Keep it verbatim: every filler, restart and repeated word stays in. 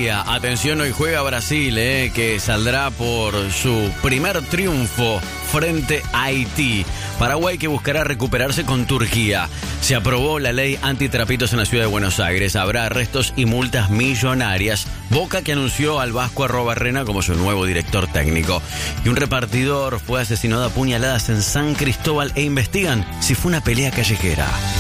Italia. Atención, hoy juega Brasil, eh, que saldrá por su primer triunfo frente a Haití. Paraguay que buscará recuperarse con Turquía. Se aprobó la ley antitrapitos en la ciudad de Buenos Aires. Habrá arrestos y multas millonarias. Boca que anunció al Vasco Arrobarrena como su nuevo director técnico. Y un repartidor fue asesinado a puñaladas en San Cristóbal e investigan si fue una pelea callejera.